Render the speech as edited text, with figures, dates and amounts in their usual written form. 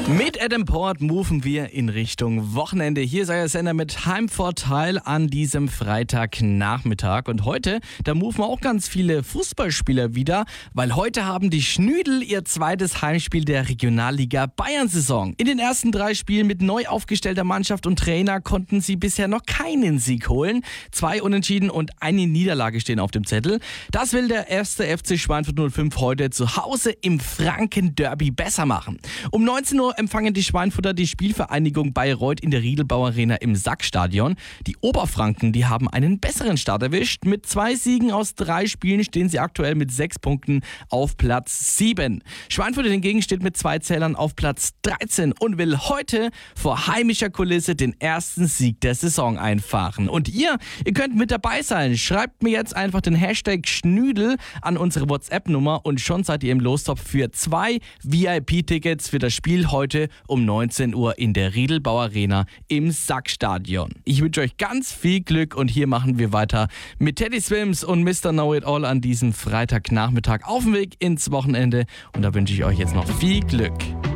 Mit Adam Port moven wir in Richtung Wochenende. Hier ist euer Sender mit Heimvorteil an diesem Freitagnachmittag. Und heute, da moven auch ganz viele Fußballspieler wieder, weil heute haben die Schnüdel ihr zweites Heimspiel der Regionalliga Bayern-Saison. In den ersten 3 Spielen mit neu aufgestellter Mannschaft und Trainer konnten sie bisher noch keinen Sieg holen. 2 Unentschieden und eine Niederlage stehen auf dem Zettel. Das will der erste FC Schweinfurt 05 heute zu Hause im Franken-Derby besser machen. Um 19 Uhr empfangen die Schweinfurter die Spielvereinigung Bayreuth in der Riedelbau Arena im Sackstadion. Die Oberfranken, die haben einen besseren Start erwischt. Mit 2 Siegen aus 3 Spielen stehen sie aktuell mit 6 Punkten auf Platz 7. Schweinfurt hingegen steht mit 2 Zählern auf Platz 13 und will heute vor heimischer Kulisse den ersten Sieg der Saison einfahren. Und ihr könnt mit dabei sein. Schreibt mir jetzt einfach den Hashtag Schnüdel an unsere WhatsApp-Nummer und schon seid ihr im Lostopf für 2 VIP-Tickets für das Spiel heute um 19 Uhr in der Riedelbau Arena im Sackstadion. Ich wünsche euch ganz viel Glück und hier machen wir weiter mit Teddy Swims und Mr. Know-It-All an diesem Freitagnachmittag auf dem Weg ins Wochenende und da wünsche ich euch jetzt noch viel Glück.